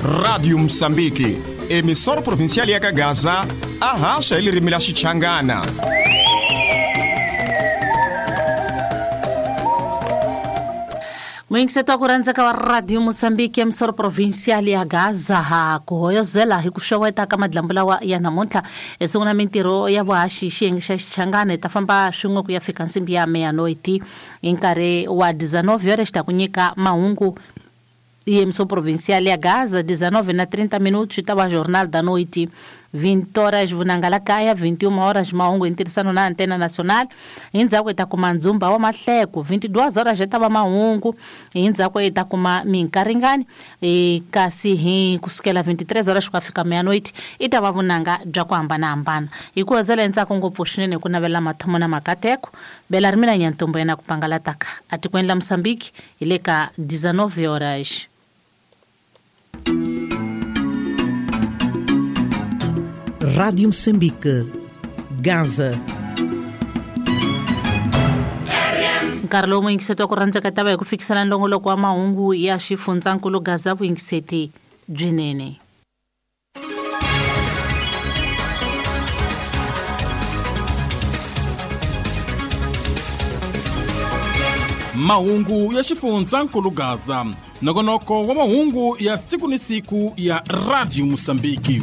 Rádio Moçambique, emissora provincial ya Gaza, arrasha ilirimi la Xichangana. Mwingiseto kuranzaka wa Radio Moçambique emissora provincial ya Gaza ha kuhoyozela hi kuxoweta ka madlambula wa ya namuntlha esunguna mintiro ya vuhaxi xiyenge xa Xichangana ta famba swin'we ku ya fika nsimbi ya meia-noite hi nkarhi wa 19 horas ta ku nyika mahungu emissora provincial ya Gaza 19:30 ta va jornal da noite 20 horas vunangalakaya 21 horas mahungu interessano na antena nacional hindzako ita kuma ndzumba wa mahleko 22 horas etava mahungu hindzako ita kuma minkaringani kasi hi kusukela 23 horas ku fika meia-noite itava vunanga bya ku hambanahambana hi ku hozela endzako ngopfu swinene ku navela mathomo na makateko bela ri mina nyantombo yena ku pangalataka atikweni la Moçambique hi le ka 19 horas. Rádio Moçambique, Gaza. Nkarhi lowu muingiseti wa ku rhandzaka ta va hi ku fikisana nlongoloko wa mahungu ya xifundzankulu Gaza vuingiseti byinene. Mahungu ya xifundzankulu Gaza, nongonoko wa mahungu ya siku ni siku ya Radio Moçambique.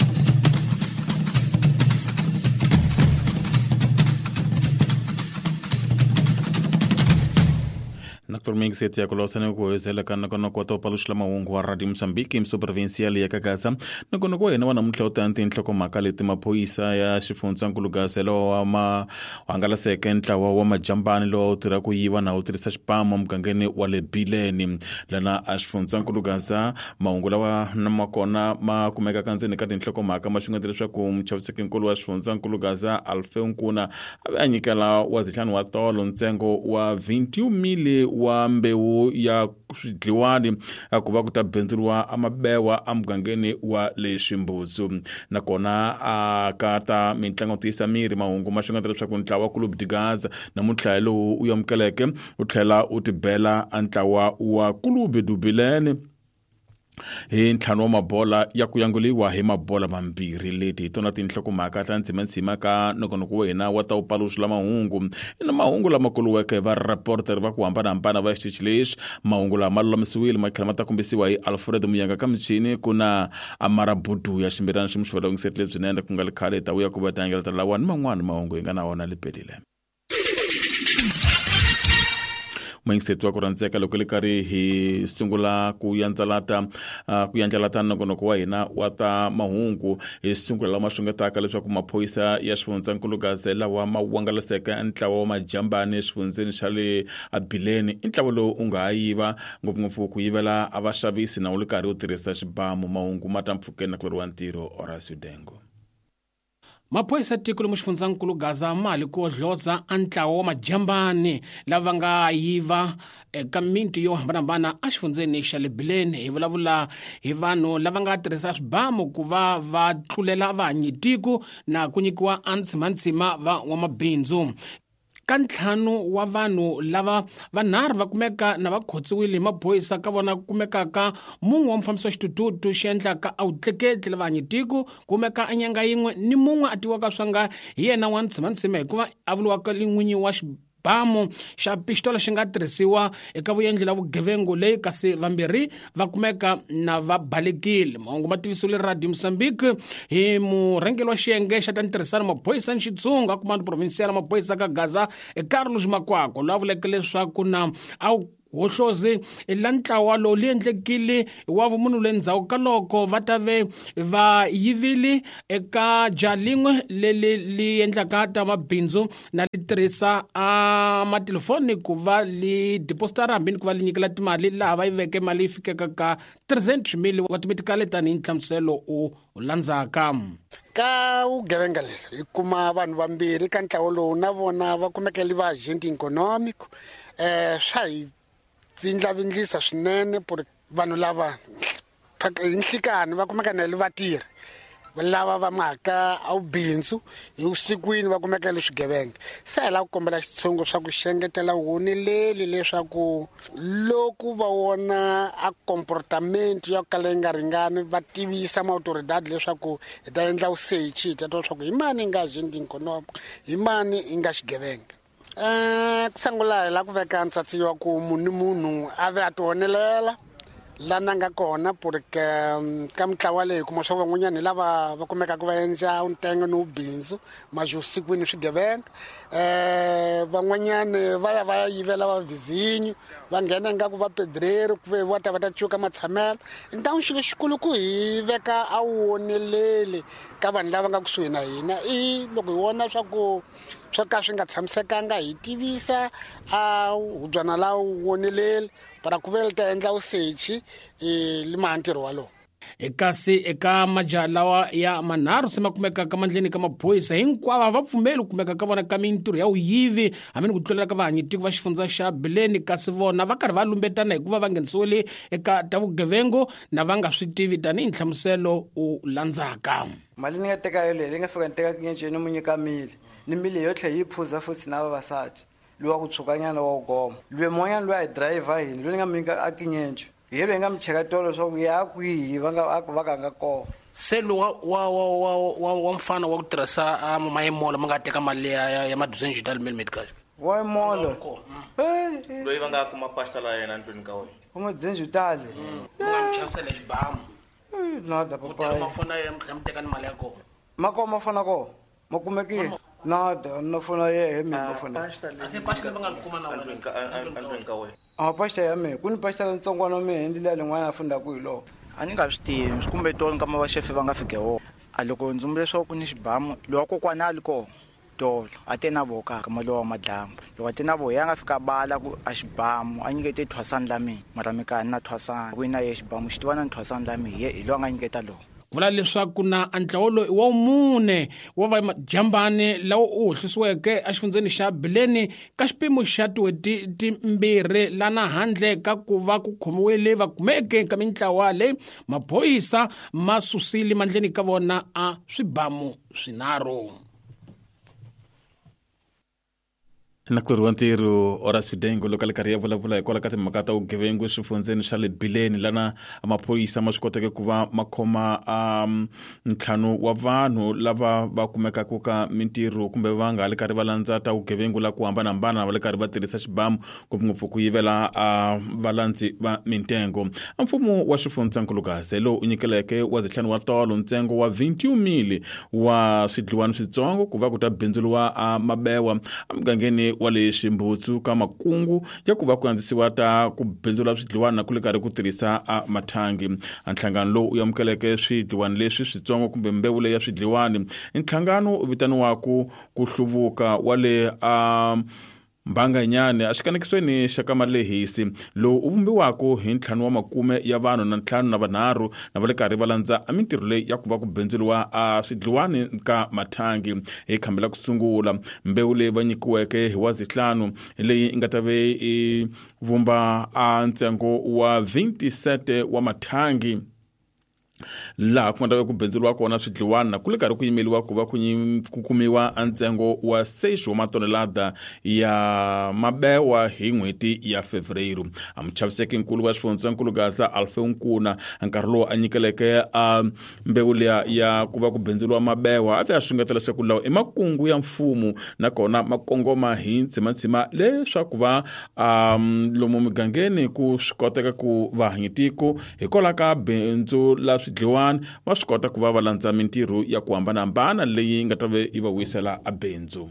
Nakutormingiseti ya kulosane kuwezela ka nongonoko wa topaluxila mahungu wa Radio Moçambique emissora provincial ya Gaza. Nongonoko wa hina wa namuntlha u tani nhlokomhaka leti maphoyisa ya xifundzankulu Gaza lowa ma hangalaseke ntlawa wa majambani lowa u tirha ku yiva na u tirhisa xipamu mugangeni wa le Bileni lana a xifundzankulu Gaza. Mahungu lawa na makona ma kumeka ndzeni ka tinhlokomhaka ma xungeta leswaku muchavisekinkulu wa xifundzankulu Gaza Alfeu Nkuna ave a nyikela wa zihlanu wa tolo ntsengo wa 21 mili wa mbewu ya swidliwani ku va ku ta benzuriwa amabewa amugangeni wa le Ximbudzu. Nakona a kata mitlangu tisa miri mahungu ma xungeta leswaku ntlawa wa Club de Gaza namuntlha lowu u yamukeleke u tlhela u tibela a ntlawa wa Club du Bileni hi ntlhanu wa mabola ya ku yanguliwa hi mabola mambirhi leti tona tinhlokomhaka ta ntsimantsima ka nongonoko wa hina wa ta upaluxula mahungu ina mahungu lama kuluweke va reporter va ku hambanahambana va xitichi lexi. Mahungu lama lulamisiwile ma tlhela ma ta kombisiwa hi Alfred Muyanga ka michini kuna Amara Budu ya ximbirana xi muxivela ungiseti lebyinene ku nga le khale ta uya ku va ta yangela lawa ni man'wana mahungu hi nga na wona lepelile. Mwingiseti wa ku rhandzeka loko le kari hi sungula ku yandlalata nongonoko wa hina wa ta mahungu hi sungula lama xungetaka leswaku maphoyisa ya xifundzankulu Gaza lawa ma wangalaseke ntlawa wa majambani exifundzeni xa le Bileni i ntlawa lowu u nga yiva ngopfungopfu ku yivela a vaxavisi na u le karhi u tirhisa xibamu. Mahungu ma ta mpfukeni na kuleriwa ntirho Horacio Dengo. Maphoyisa tiko lomu xifundzankulu Gaza mali ku odloza ntlawa wa majambani lava nga yiva eka minti yo hambanahambana a xifundzeni xa le Bileni. Hi vulavula hi vanhu lava nga tirhisa swibamu ku va va tlulela vahanyitiko na ku nyikiwa antsimantsima va n'wamabindzu. Ka ntlhanu wa vanhu lava vanharhu va kumeka na va khotsiwile hi maphoyisa ka vona kumekaka mun'we wa mufambisi wa xitututu xi endlaka a wu tleketli lava hanyitiko kumeka a nyanga yin'we ni mun'we a tiwaka swa nga hi yena wa ntsimantsima hikuva a vuliwaka n'winyi wa xibamu xa pistola xi nga tirhisiwa eka vuendli la vugevengu leyi kasi vambirhi va kumeka na va balekile. Mahungu ma tivisiwile Radio Moçambique hi murhangeli wa xiyenge xa ta ntirhisano maphoyisa ni Xitsonga kumando provincial maphoyisa ka Gaza Carlos Makwakwa loyi a vuleke leswaku na wohlozi la ntlawa lowu li endlekile wa vumunhu le ndzhaku ka loko va ta ve va yivile eka jalin'we li endlaka ta mabindzu na li tirhisa a matelefoni ku va li depositara hambini ku va li nyikela timali laha va yi veke mali yi fikeka ka 300 mili wa timetikale tanihi nhlamuselo u landzaka. Ka vugevenga leri hi kuma vanhu vambirhi ka ntlawa lowu na vona va kumekeli va agent economic swa hi vindlavindlisa swinene por vanhu lava hi nhlikani va kumeka na le vatirhi lava va mhaka a vubindzu hi usikwini va kumeka swigevenga. Se hi lava ku kombela xitshungu swa ku xengetela vuhuneleli leswaku loko va vona a comportament yo kala yi nga ringani va tivisa maautoridade leswaku hi ta endla vusechi hi ta twa leswaku hi mani yi nga agent economic, hi mani yi nga xigevenga. Ku sungula hi lava ku veka ntsatsi wa ku munhu ni munhu a ve a ti honelela lana nga kona porque ka mitlawa leyi kuma swa van'wanyana lava va kumekaka va endla untengo ni ubindzu maji usikwini swigevenga. Van'wanyana va ya yivela va vizinyo va nghena ingaku va pedreri ku ve va ta chuka matshamelo. Ntawu xilo xikulu ku hi veka a wonelele ka vanhu lava nga kusuhi na hina i loko hi vona swo ka swi nga tshamisekanga hi tivisa a hubyana la wonelele para ku ve ta endla usechi le mantirho walowo. Kasi eka majaha lawa ya manharhu se ma kumekaka mandleni ka maphorisa hinkwavo va pfumeli ku kumeka ka vona ka mintirho ya uyivi hambi ni ku tlulela ka vahanyitiko va xifundza xa Bileni, kasi vona va karhi va lumbetana hikuva va nghenisiwile eka ta vugevengo na va nga swi tivi tanihi nhlamuselo u landzaka. Mali ni nga teka yoleyo leyi nga fika ni teka kinyenceni ni mu nyika mili ni mili yo tlhela yi phuza futhi na vavasati loyi wa ku tshukanyana wa ku goma loyi mun'wanyana loyi a hi driver hini loyi ni nga mi nyika a kinyenci hi loyi nga mi cheka tolo leswaku ya kwihi va ka nga kona. Se wa mfana wa ku tirhisa mayemolo ma nga teka mali ya maduzeni judal medical wa molo loyi va nga kuma pasta la yena ndlwini ka wena umaduzeni judale nga mi chavisela xibamu nada papa mafona ya mteka ni mali ya kona makoma mafona ko makumeki nada nafona ye mi mafona ase pasta va nga kuma na ndlwini ka wena pasta ya me kuni pasta la ntsongwana me ndile ya lengwana afunda ku hilo a ni nga swi tivi kumbe tolo nkama va shefe va nga fike wo a loko ndzi leswaku ku ni xibamu lowa kokwana ali ko tolo a te na voka ka malo wa madlambu loko a te na vo ya nga fika bala ku a xibamu a nyikete thwasani la mina mara mi ka na thwasani ku na ye xibamu xi tiva na thwasani la mina hi lo nga nyiketa lo vula leswaku na antlawo loyi wa mune wa vajambani lawa u hohlisiweke a xifundzeni xa Bileni ka xipimo xa tiweti timbirhi lana handle ka ku va ku khomiwile va kumeke ka mitlawa leyi maphorisa ma susile mandleni ka vona a swibamu swinharhu. na kuloriwa ntirho Horace Fidengo loko le karhi ya vulavula hikwalaho ka timhaka ta vugevenga exifundzeni xa le Bileni lana maphorisa ma swi koteke ku va ma khoma ntlhanu wa vanhu lava va kumekaka ka mintirho kumbe va nga le karhi va landza ta vugevenga la ku hambanahambana va le karhi va tirhisa xibamu ngopfungopfu ku yivela valandzi va mintengo. Mfumo wa xifundzankulu Gazelo u nyikeleke wa zintlhanu wa tolo ntsengo wa 21 mili wa swidliwani switsongo ku va ku ta bindzuriwa mabewa mugangeni wa le Ximbutsu ka makungu ya ku va ku andzisiwa ta ku bindzula swidliwani na ku le karhi ku tirhisa mathangi. Nhlangano lowu u amukeleke swidliwani leswi switsongo kumbe mbewu leyi ya swidliwani nhlangano u vitaniwaku ku hluvuka wa le Mbanganyane a xikanekisweni xa ka Malehisi lowu u vumbiwaka hi ntlhanu wa makume ya vanhu na ntlhanu na vanharhu na va le karhi va landza mintirho leyi ya ku va ku bindzuriwa swidliwani ka mathangi. Hi khambela ku sungula mbewu leyi va nyikiweke hi Wazihlananu leyi nga ta ve i vumba ntsengo wa 27 wa mathangi laha ku nga ta ku bindzuriwa kona swidliwani na ku le karhi ku yimeliwa ku va ku kumiwa ntsengo wa 6 wa matonelada ya mabewa hi n'hweti ya Febrero. Muchaviseki nkulu wa xifundzankulu Gaza Alfeu Nkuna nkarhi lowu a nyikeleke mbewu leya ya ku va ku bindzuriwa mabewa a ve a xungetela leswaku lawa makungu ya mfumo na kona makongoma hi ntshima leswaku va lomu migangeni ku swi koteka ku vahanyitiko hikwalaho ka bindzu la swidliwani va swi kota ku va landza mintirho ya ku hambanahambana leyi nga ta ve yi va wisela bindzu.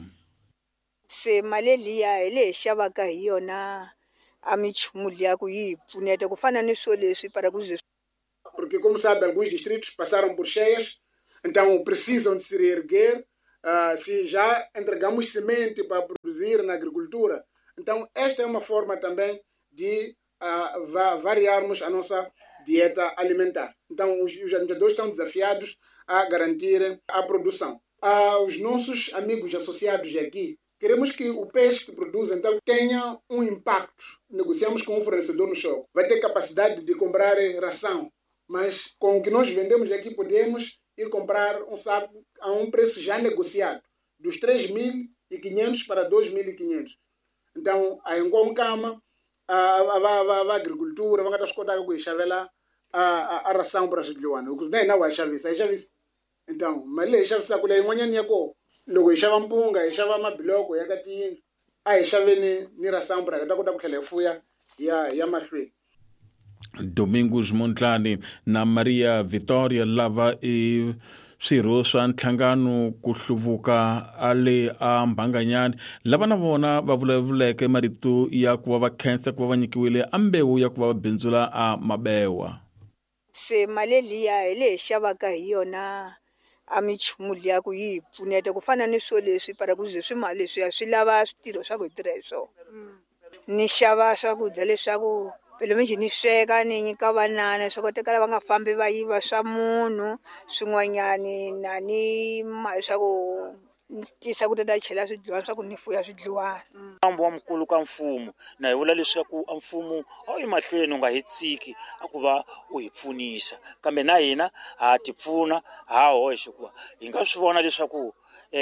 Se mali liya hi leyi xavaka hi yona a michumu liya ku yi pfuneta ku fana ni swo leswi para ku porque como sabe alguns distritos passaram por cheias, então precisam de se reerguer. Se já entregamos semente para produzir na agricultura, então esta é uma forma também de variarmos a nossa dieta alimentar. Então os administradores estão desafiados a garantir a produção. Os nossos amigos associados aqui, queremos que o peixe que produz então tenha um impacto. Negociamos com o fornecedor no show. Vai ter capacidade de comprar ração, mas com o que nós vendemos aqui podemos ir comprar um saco a um preço já negociado, dos 3.500 para 2.500. Então, a Ngomkama, a agricultura, vai estar com a chavela a ração para a Chidluana. O que não é chaves. Então, mas ele chave saco lá em manhã niako, logo chava mpunga, chava mabiloko, yakati, chave ni ração para cá, tá com telefuya, ya mafre. Domingos Montlani na Maria Vitória lava e swirho swa ntlhangano ku hluvuka ale a Mbanganyani lava na vona va vulavuleke marito ya ku va va khensa ku va va nyikiwile a mbewu ya ku va va bindzula a mabewa. Se mali liya hi leyi xavaka hi yona a minchumu liya ku yi hi pfuneta ku fana ni swo leswi para ku ze swimali leswiya swi lava switirho swa ku hi tirha hi swona. Ni xava swakudya leswaku pele mi ni sweka ni nyika vanana swa koteka lava nga fambi va yiva swa munhu swin'wanyani na ni swa ku tisa ku ta chela swidliwana swa ku ni fuya swidliwana. Mambo wa mkulu ka mfumo na hi vula leswaku a mfumo a yi mahlweni u nga hetsiki a ku va u hi pfunisa kambe na hina ha ti pfuna ha hoxe ku hi nga swi vona leswaku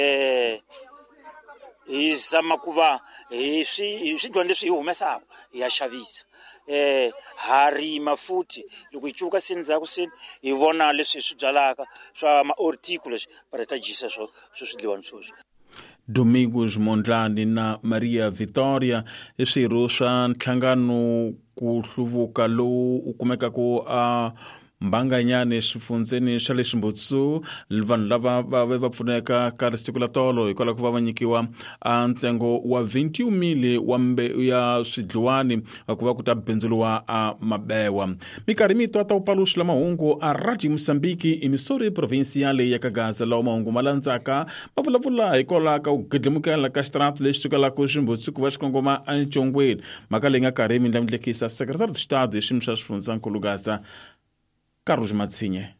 hi zama ku va hi swidliwana leswi hi humesaka hi ya xavisa. Harima futhi loko hi cuvuka seni ndzhaku seni hi vona leswi hi swi byalaka swa ma-horticulture para ta jisa swo swidliwana sweswo. Domingos Montlani na Maria Vitória i swirho swa ntlhangano ku hluvuka lowu u kumekaka a Mbanganyani xifundzeni xa le Ximbutsu vanhu lava va pfuneka ka siku la tolo hikwalaho ku va va nyikiwa a ntsengo wa 20 mili wa mbewu ya swidliwani ku va ku ta bindzuriwa a mabewa. Mikarhi mito ta upaluxi la mahungu a Radio Mosambiki emisori provinciale ya Kagaza lawa mahungu malandzaka ma vulavula hikwalaho ka ku gidlimukela ka xitrato lexi sukelaka Ximbutsu ku va xikongoma a Ncongweni mhaka leyi nga karhi mi ndlamulekisa sekretari d'Estado hi xiyimo xa xifundzakulu Gaza Carlos Matsinye.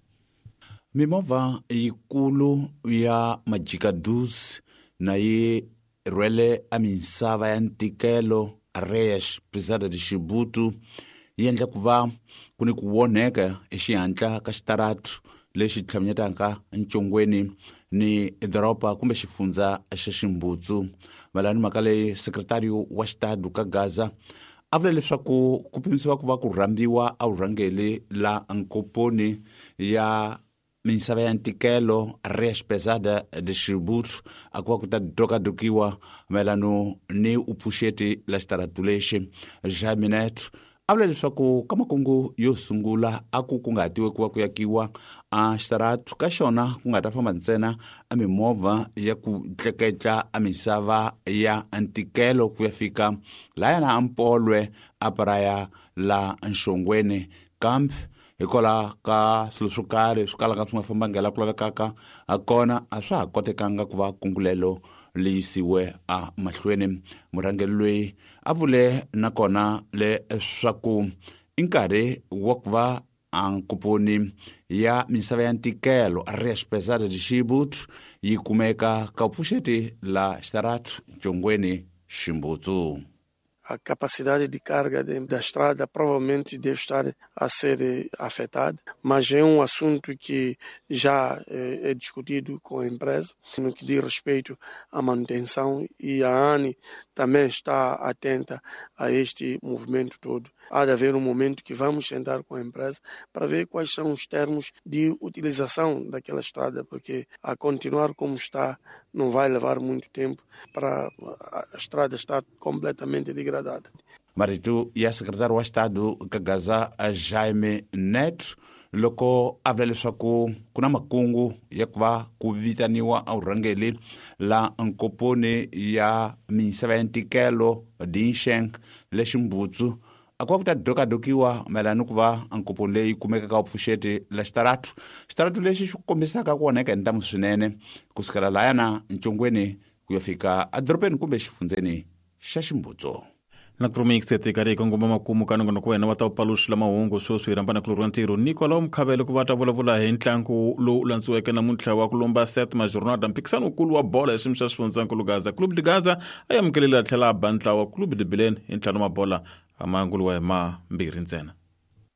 Mimovha yikulu ya majikadus na yi rwele a misava ya ntikelo Areas Pesada de Xibutu yi endla ku va ku ni ku woneka exihatla ka xitaratu lexi tlhamanyetaka Ncongweni ni doropa kumbe xifundza xa Ximbutsu. Malani mhaka leyi sekretari wa xitado ka Gaza a vula leswaku ku pimisiwa ku va ku rhambiwa a vurhangeli la nkoponi ya misava ya ntikelo Areas Pesada de Xibutu a ku va ku ta dokadokiwa mayelano ni upfuxeti la xitaratu lexi. Jaminet a vula leswaku ka makungu yo sungula a ku nga hatiwe ku va ku yakiwa a xitaratu ka xona ku nga ta famba ntsena a mimovha ya ku tleketla a misava ya ntikelo ku ya fika layana a Mpolwe a paraya la Nxongweni kambe hikola ka swilo swo karhi swi kalaka swi nga fambangela ku lavekaka a kona a swa ha kotekanga ku va kungulelo leyisiwe a mahlweni. Murhangeli loyi a vule nakona leswaku i nkarhi wa ku va a nkuponi ya misava ya ntikelo Areas Pesada de Xibutu yi kumeka ka upfuxeti la xitaratu Ncongweni Ximbutsu. A capacidade de carga da estrada provavelmente deve estar a ser afetada, mas é um assunto que já é discutido com a empresa no que diz respeito à manutenção e a ANI também está atenta a este movimento todo. Há de haver um momento que vamos sentar com a empresa para ver quais são os termos de utilização daquela estrada, porque a continuar como está não vai levar muito tempo para a estrada estar completamente degradada. Marito ya secretário wa Estado ka Gaza a Jaime Neto loko a vula leswaku ku na makungu ya ku va ku vitaniwa a vurhangeli la nkoponi ya misava ya ntikelo Dinxeng le Ximbutsu a ku va ku ta dokadokiwa mayelana ku va nkoponi leyi kumekaka upfuxeti la xitaratu lexi xi kombisaka ku onheka hi ntamu swinene kusukela layana Ncongweni ku ya fika adoropeni kumbe xifundzeni xa Ximbutsu. Na turumikisete kari kongoma makumu kanongono ku wena wa ta upaluxi la mahungu swo swi rhambana ku lurwa ntirho Nicola Mkhavele ku va ta vulavula hi ntlangu lowu landziweke namuntlha wa ku lomba 7 majornada mpikisano wukulu wa bola hi xiyimo xa xifundzakulu Gaza. Club de Gaza a yi amukeleli a tlhela a ba ntlawa wa Club de Belen hi ntlhanu mabola a manguliwa hi mambirhi ntsena.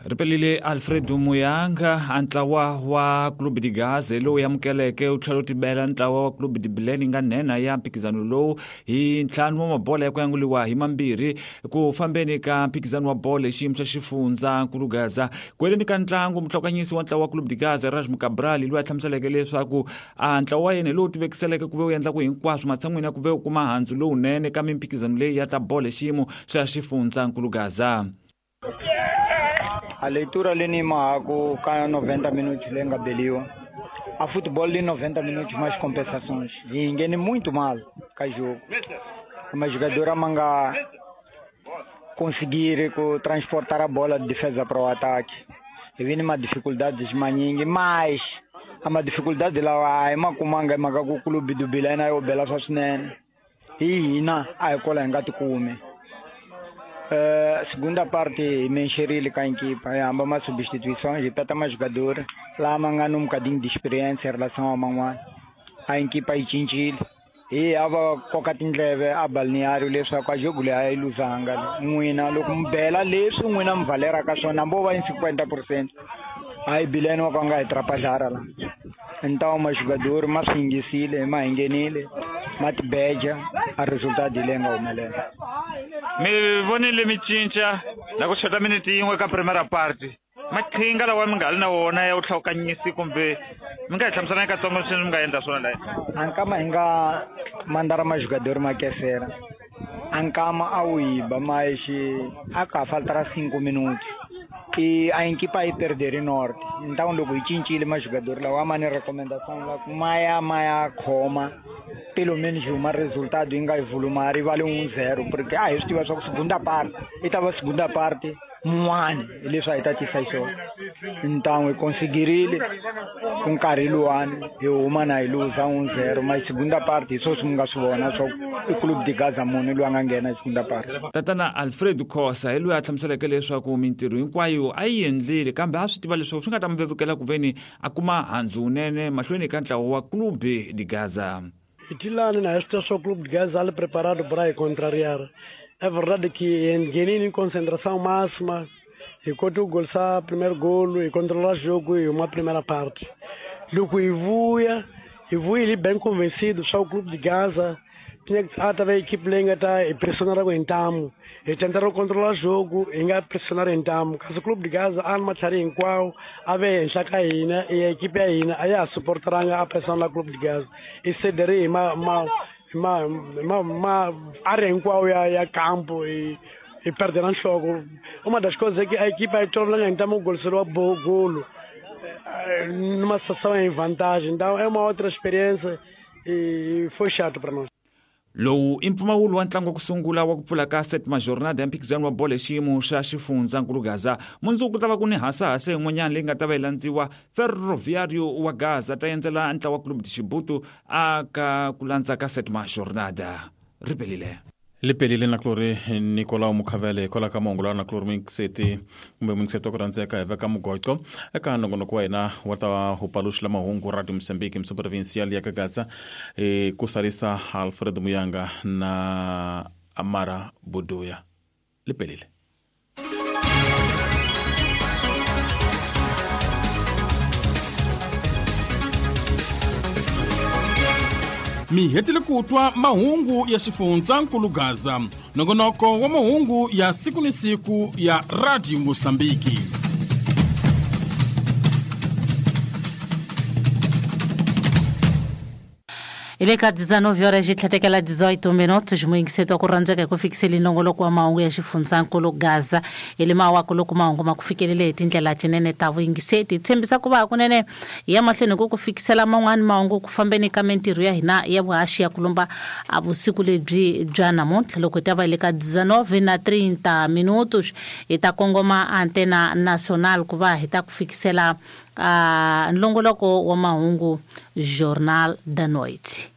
Ripelile Alfred Muyanga antlawa wa Club de Gaza lowu yamukeleke u tlhela u tibela ntlawa wa Club de Bileni nga nhenha ya mphikizano lowu hi ntlhanu wa mabola ya ku yanguliwa hi mambirhi ku fambeni ka mphikizano wa bola hi xiyimo xa xifundzankulu Gaza ku heleni ka ntlangu muhlokanyisi wa ntlawa wa Club de Gaza Erasmus Cabral loyi a hlamuseleke leswaku ntlawa wa yena lowu tivekiseleke ku ve u endla ku hinkwaswo matshan'wini ya ku ve u kuma handzu lowunene ka mimphikizano leyi ya ta bola hi xiyimo xa xifundzankulu Gaza. A leitura leni mahaku ka 90 minutos lenga beliwa. A futebol de 90 minutos mais compensações. E ninguém muito mal com o jogo. Uma jogadora manga conseguir transportar a bola de defesa para o ataque. E vem uma dificuldade de manhingue, mas uma dificuldade lá é uma comanga maga com o clube do Bilena e o Bela Sosnen. E na a escola engate come. Segunda parte, me enxerei com a equipa, amba uma substituição, já está mais jogador, lá mangando um bocadinho de experiência em relação ao Manguan, a equipa aí tinha e ava cocatin leve a balneário leva com a jogo lá e Luzanga, muina logo bela leva muina valera caçona boa em 50%, aí Bileno com a atrapalhar lá, então uma jogador mais ingênile, mais engenile, mais beja, a resultado de lenga o melhor. Mi vonile mi cinca na ku chota minute yin'we ka primera parte mathinga lawa mi nga ri na wona ya uhlokanyisi kumbe mi nga hi hlamusela eka tsongo swini mi nga endla swona laha ankama hi nga mandara majogador makesera ankama a wiba maixi a ka faltara 5 minutos e a equipa aí perder norte então logo hi cincile majogador lawa ma ni recomendação lá maya khoma pelo menos uma resultado em Gaivulumari vale 1-0 porque eu estive só segunda parte e estava segunda parte muane ele só está te sai só então eu consegui com Cariluano eu mana ilusa 1-0 mas segunda parte só se munga suona só o clube de Gaza mone lo angangena segunda parte tatana Alfred Khosa ele a hlamuseleke leswaku mintirho hinkwayo a yi endlile kambe a swi tiva leswaku swi nga ta mi vevukela ku veni a kuma handzu unene mahlweni ka ntlawa wa Club de Gaza. Itilani na esta só Clube de Gaza ali preparado para contrariar. É verdade que em concentração máxima, e quando o gol sai, primeiro golo, e controlar o jogo e uma primeira parte. Lugo e Vuia ele bem convencido, só o Clube de Gaza tinha que estar a equipe lenga e pressionar o entamo. E tentaram controlar o jogo e pressionar o entamo. Caso o Clube de Gaza há uma tarefa em qual havia enxacaína e a equipe ainda aí a suportar a pressão do Clube de Gaza. E cederia uma área em qual ia campo e perderam o jogo. Uma das coisas é que a equipe aí torna então o gol será golo numa situação em vantagem. Então é uma outra experiência e foi chato para nós. Lowu i mpfumawulo wa ntlangu wa ku sungula wa ku pfula ka sétima jornada ya mphikizano wa bola hi xiyimo xa xifundzankulu Gaza mundzuku ku ta va ku ni hasahasa yin'wanyana leyi nga ta va yi landziwa Ferroviário wa Gaza ta endzela ntlawa wa Club de Xibutu aka ku landza ka sétima jornada lipelile na klori Nicolau Mukhavele kola ka mongola na klori mingiseti kumbe mingiseti ku randzeka hi veka mugoco eka nongonoko wa hina wa ta hupaluxila mahungu Radio Mozambique msuprovincial ya ka Gaza ku salisa Alfred Muyanga na Amara Buduya lipelile mi hetile kutwa mahungu ya xifundzankulu Gaza nongonoko wa mahungu ya siku ni siku ya Radio Mozambique. Ile ka 19 horas ji tlhatekela 18 minutos muingiseto ku randzeka ku fikisela nongoloko wa mahungu ya xifundzankulu Gaza ile mawakulu ku mahungu ma ku fikelele hi tindlela tinene ta vuingiseti tshembisa ku va kunene ya mahlweni ku fikisela man'wana mahungu ku fambeni ka mintirho ya hina ya vuhaxi ya kulumba a vusiku lebyi bya namuntlha loko ta va ile ka 19:30 minutos hi ta kongoma antena nacional ku va hi ta ku fikisela nlongoloko wa mahungu Jornal da Noite.